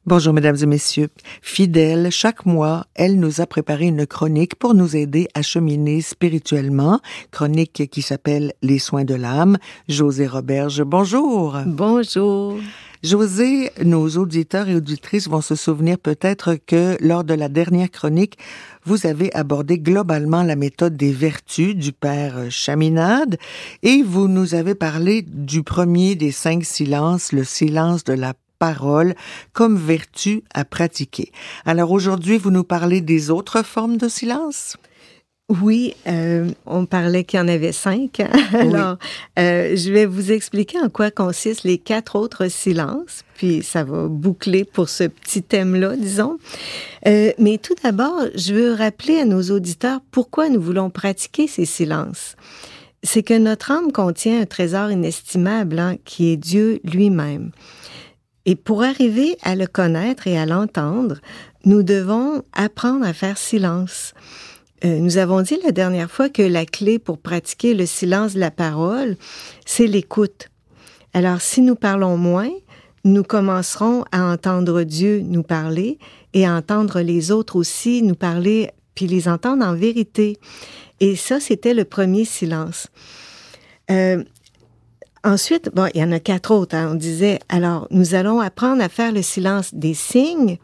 Bonjour mesdames et messieurs. Fidèle, chaque mois, elle nous a préparé une chronique pour nous aider à cheminer spirituellement. Chronique qui s'appelle Les soins de l'âme. Josée Roberge, bonjour. Bonjour. Josée, nos auditeurs et auditrices vont se souvenir peut-être que lors de la dernière chronique, vous avez abordé globalement la méthode des vertus du père Chaminade et vous nous avez parlé du premier des 5 silences, le silence de la parole comme vertu à pratiquer. Alors aujourd'hui, vous nous parlez des autres formes de silence? Oui, on parlait qu'il y en avait 5. Alors, je vais vous expliquer en quoi consistent les 4 autres silences, puis ça va boucler pour ce petit thème-là, disons. Mais tout d'abord, je veux rappeler à nos auditeurs pourquoi nous voulons pratiquer ces silences. C'est que notre âme contient un trésor inestimable, qui est Dieu lui-même. Et pour arriver à le connaître et à l'entendre, nous devons apprendre à faire silence. Nous avons dit la dernière fois que la clé pour pratiquer le silence de la parole, c'est l'écoute. Alors, si nous parlons moins, nous commencerons à entendre Dieu nous parler et à entendre les autres aussi nous parler, puis les entendre en vérité. Et ça, c'était le premier silence. Ensuite, il y en a 4 autres. On disait, alors, nous allons apprendre à faire le silence des signes.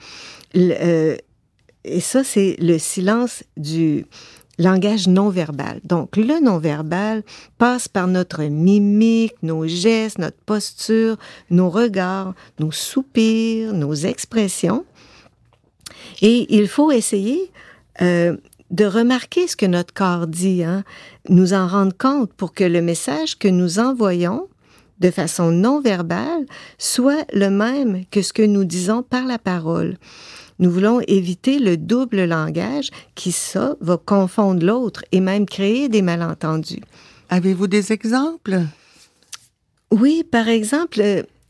Et ça, c'est le silence du langage non-verbal. Donc, le non-verbal passe par notre mimique, nos gestes, notre posture, nos regards, nos soupirs, nos expressions. Et il faut essayer de remarquer ce que notre corps dit, nous en rendre compte pour que le message que nous envoyons de façon non-verbale soit le même que ce que nous disons par la parole. Nous voulons éviter le double langage qui, ça, va confondre l'autre et même créer des malentendus. Avez-vous des exemples? Oui, par exemple,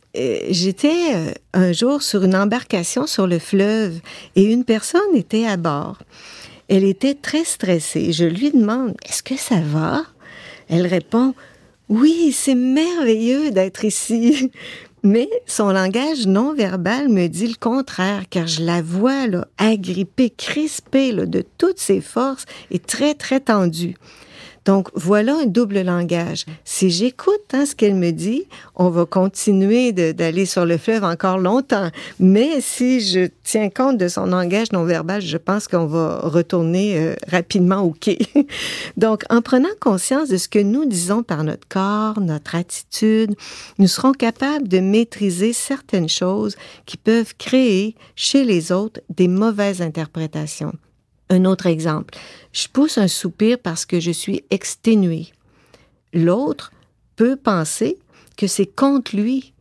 j'étais un jour sur une embarcation sur le fleuve et une personne était à bord. Elle était très stressée. Je lui demande « Est-ce que ça va? » Elle répond « Oui, c'est merveilleux d'être ici. » Mais son langage non-verbal me dit le contraire, car je la vois agrippée, crispée de toutes ses forces et très, très tendue. Donc, voilà un double langage. Si j'écoute ce qu'elle me dit, on va continuer d'aller sur le fleuve encore longtemps. Mais si je tiens compte de son langage non-verbal, je pense qu'on va retourner rapidement au quai. Donc, en prenant conscience de ce que nous disons par notre corps, notre attitude, nous serons capables de maîtriser certaines choses qui peuvent créer chez les autres des mauvaises interprétations. Un autre exemple, je pousse un soupir parce que je suis exténuée. L'autre peut penser que c'est contre lui,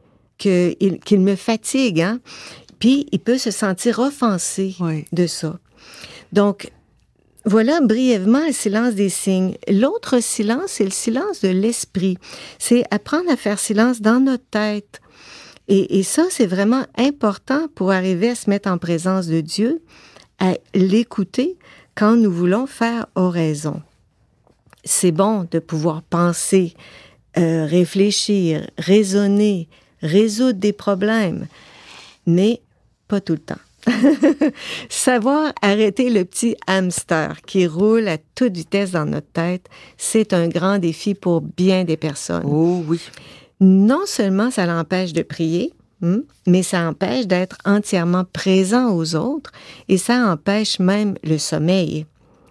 qu'il me fatigue, puis il peut se sentir offensé de ça. Donc, voilà brièvement le silence des signes. L'autre silence, c'est le silence de l'esprit. C'est apprendre à faire silence dans notre tête. Et ça, c'est vraiment important pour arriver à se mettre en présence de Dieu, à l'écouter quand nous voulons faire oraison. C'est bon de pouvoir penser, réfléchir, raisonner, résoudre des problèmes, mais pas tout le temps. Savoir arrêter le petit hamster qui roule à toute vitesse dans notre tête, c'est un grand défi pour bien des personnes. Oh oui. Non seulement ça l'empêche de prier, mais ça empêche d'être entièrement présent aux autres et ça empêche même le sommeil.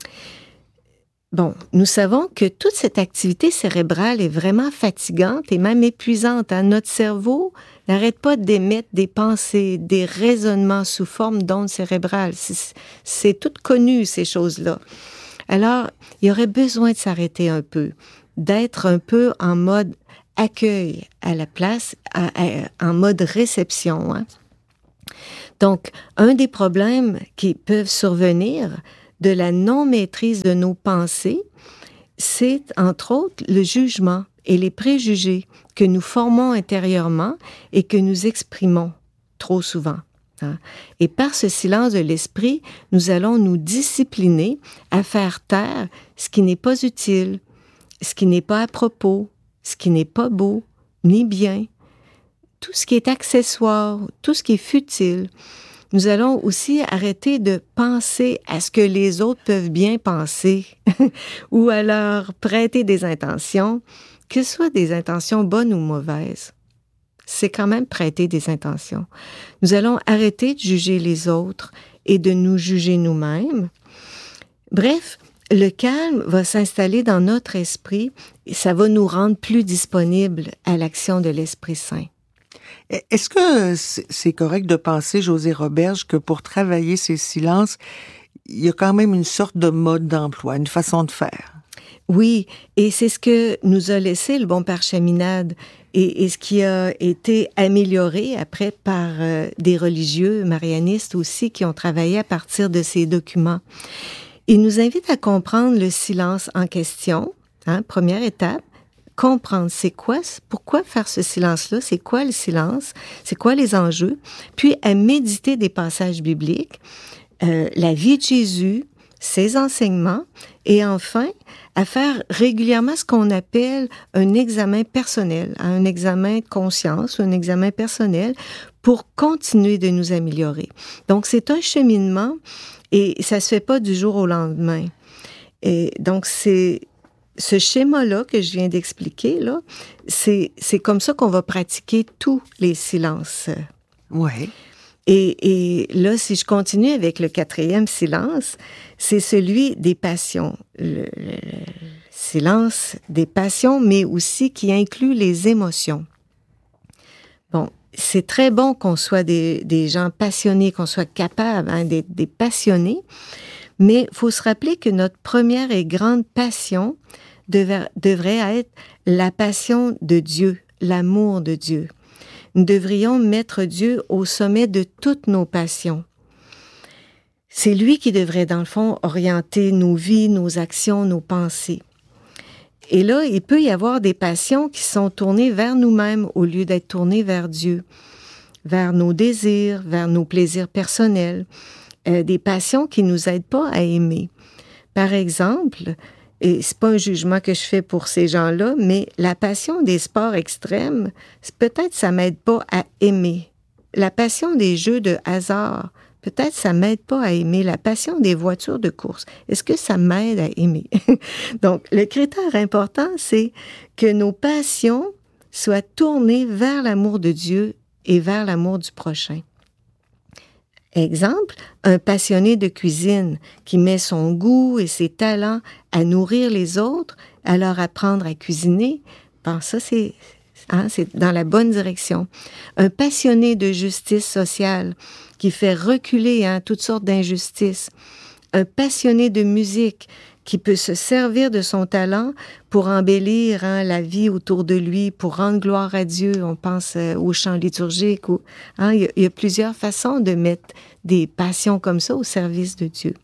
Bon, nous savons que toute cette activité cérébrale est vraiment fatigante et même épuisante. Notre cerveau n'arrête pas d'émettre des pensées, des raisonnements sous forme d'ondes cérébrales. C'est tout connu, ces choses-là. Alors, il y aurait besoin de s'arrêter un peu, d'être un peu en mode accueil à la place, en mode réception. Donc, un des problèmes qui peuvent survenir de la non-maîtrise de nos pensées, c'est entre autres le jugement et les préjugés que nous formons intérieurement et que nous exprimons trop souvent. Et par ce silence de l'esprit, nous allons nous discipliner à faire taire ce qui n'est pas utile, ce qui n'est pas à propos, ce qui n'est pas beau, ni bien. tout ce qui est accessoire, tout ce qui est futile. Nous allons aussi arrêter de penser à ce que les autres peuvent bien penser ou à leur prêter des intentions, que ce soit des intentions bonnes ou mauvaises. C'est quand même prêter des intentions. Nous allons arrêter de juger les autres et de nous juger nous-mêmes. Bref, le calme va s'installer dans notre esprit et ça va nous rendre plus disponibles à l'action de l'Esprit Saint. Est-ce que c'est correct de penser, Josée Roberge, que pour travailler ces silences, il y a quand même une sorte de mode d'emploi, une façon de faire? Oui, et c'est ce que nous a laissé le bon Père Chaminade et ce qui a été amélioré après par des religieux marianistes aussi qui ont travaillé à partir de ces documents. Il nous invite à comprendre le silence en question, première étape. Comprendre c'est quoi, pourquoi faire ce silence-là, c'est quoi le silence, c'est quoi les enjeux, puis à méditer des passages bibliques, la vie de Jésus, ses enseignements, et enfin à faire régulièrement ce qu'on appelle un examen personnel, un examen de conscience ou un examen personnel pour continuer de nous améliorer. Donc c'est un cheminement et ça se fait pas du jour au lendemain. Et donc c'est ce schéma-là que je viens d'expliquer, là, c'est comme ça qu'on va pratiquer tous les silences. Oui. Et là, si je continue avec le 4e silence, c'est celui des passions. Le silence des passions, mais aussi qui inclut les émotions. Bon, c'est très bon qu'on soit des gens passionnés, qu'on soit capables des passionnés, mais il faut se rappeler que notre première et grande passion devrait être la passion de Dieu, l'amour de Dieu. Nous devrions mettre Dieu au sommet de toutes nos passions. C'est lui qui devrait, dans le fond, orienter nos vies, nos actions, nos pensées. Et là, il peut y avoir des passions qui sont tournées vers nous-mêmes au lieu d'être tournées vers Dieu, vers nos désirs, vers nos plaisirs personnels, des passions qui ne nous aident pas à aimer. Par exemple, et c'est pas un jugement que je fais pour ces gens-là, mais la passion des sports extrêmes, peut-être ça m'aide pas à aimer. La passion des jeux de hasard, peut-être ça m'aide pas à aimer. La passion des voitures de course, est-ce que ça m'aide à aimer? Donc, le critère important, c'est que nos passions soient tournées vers l'amour de Dieu et vers l'amour du prochain. Exemple, un passionné de cuisine qui met son goût et ses talents à nourrir les autres, à leur apprendre à cuisiner, bon, ça c'est dans la bonne direction. Un passionné de justice sociale qui fait reculer toutes sortes d'injustices. Un passionné de musique qui peut se servir de son talent pour embellir la vie autour de lui, pour rendre gloire à Dieu. On pense au chant liturgique. Il y a plusieurs façons de mettre des passions comme ça au service de Dieu.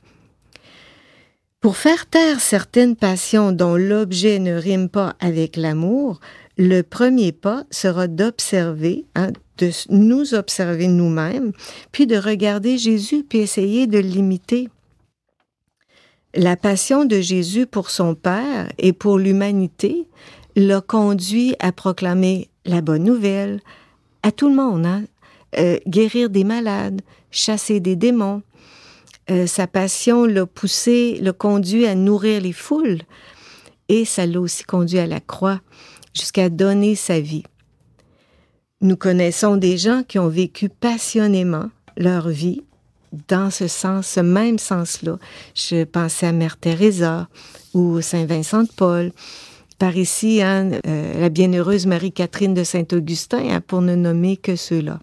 Pour faire taire certaines passions dont l'objet ne rime pas avec l'amour, le premier pas sera d'observer, de nous observer nous-mêmes, puis de regarder Jésus, puis essayer de l'imiter. La passion de Jésus pour son Père et pour l'humanité l'a conduit à proclamer la bonne nouvelle à tout le monde, guérir des malades, chasser des démons. Sa passion l'a conduit à nourrir les foules et ça l'a aussi conduit à la croix jusqu'à donner sa vie. Nous connaissons des gens qui ont vécu passionnément leur vie dans ce même sens-là. Je pensais à Mère Teresa ou Saint Vincent de Paul. Par ici, la bienheureuse Marie-Catherine de Saint-Augustin, pour ne nommer que ceux-là.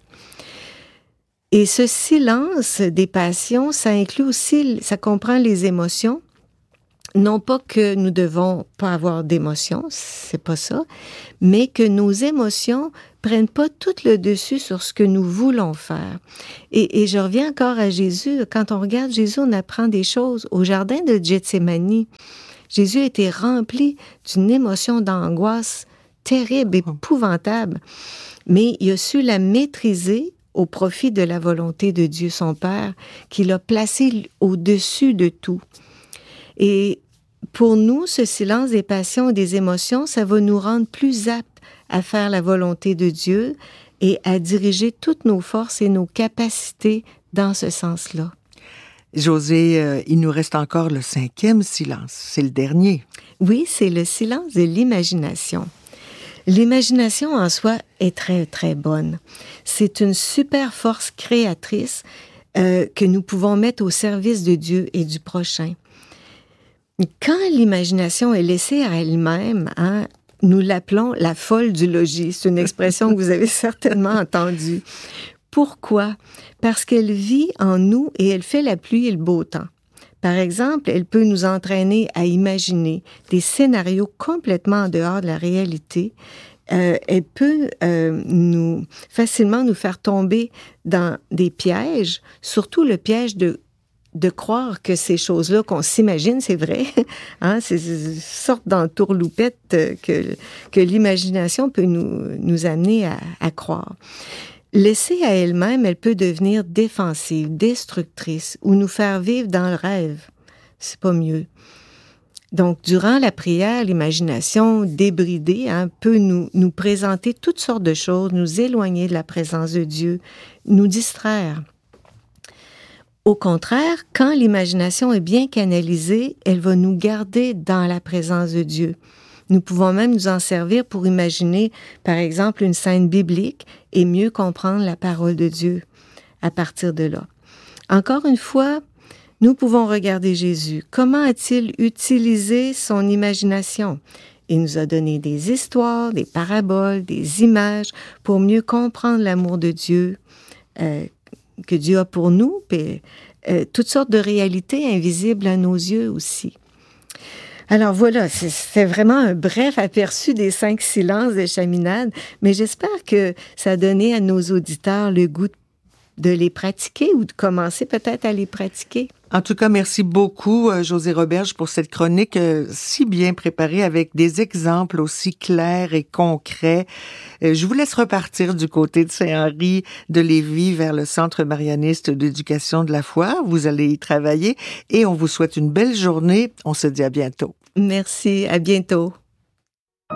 Et ce silence des passions, ça inclut aussi, ça comprend les émotions. Non pas que nous devons pas avoir d'émotions, c'est pas ça, mais que nos émotions prennent pas tout le dessus sur ce que nous voulons faire. Et je reviens encore à Jésus. Quand on regarde Jésus, on apprend des choses. Au jardin de Gethsémani, Jésus était rempli d'une émotion d'angoisse terrible, épouvantable, mais il a su la maîtriser au profit de la volonté de Dieu son Père, qui l'a placé au-dessus de tout. Et pour nous, ce silence des passions et des émotions, ça va nous rendre plus aptes à faire la volonté de Dieu et à diriger toutes nos forces et nos capacités dans ce sens-là. Josée, il nous reste encore le 5e silence. C'est le dernier. Oui, c'est le silence de l'imagination. L'imagination en soi est très, très bonne. C'est une super force créatrice que nous pouvons mettre au service de Dieu et du prochain. Quand l'imagination est laissée à elle-même, nous l'appelons la folle du logis. C'est une expression que vous avez certainement entendue. Pourquoi? Parce qu'elle vit en nous et elle fait la pluie et le beau temps. Par exemple, elle peut nous entraîner à imaginer des complètement en dehors de la réalité. Elle peut facilement nous faire tomber dans des pièges, surtout le piège de croire que ces choses-là qu'on s'imagine, c'est vrai, c'est une sorte d'entourloupette que l'imagination peut nous amener à croire. Laissée à elle-même, elle peut devenir défensive, destructrice, ou nous faire vivre dans le rêve. C'est pas mieux. Donc, durant la prière, l'imagination débridée peut nous présenter toutes sortes de choses, nous éloigner de la présence de Dieu, nous distraire. Au contraire, quand l'imagination est bien canalisée, elle va nous garder dans la présence de Dieu. Nous pouvons même nous en servir pour imaginer, par exemple, une scène biblique et mieux comprendre la parole de Dieu à partir de là. Encore une fois, nous pouvons regarder Jésus. Comment a-t-il utilisé son imagination? Il nous a donné des histoires, des paraboles, des images pour mieux comprendre l'amour de Dieu que Dieu a pour nous, puis toutes sortes de réalités invisibles à nos yeux aussi. Alors voilà, c'est vraiment un bref aperçu des 5 silences de Chaminade, mais j'espère que ça a donné à nos auditeurs le goût de les pratiquer ou de commencer peut-être à les pratiquer. En tout cas, merci beaucoup, Josée Roberge, pour cette chronique si bien préparée avec des exemples aussi clairs et concrets. Je vous laisse repartir du côté de Saint-Henri de Lévis vers le Centre marianiste d'éducation de la foi. Vous allez y travailler et on vous souhaite une belle journée. On se dit à bientôt. Merci, à bientôt.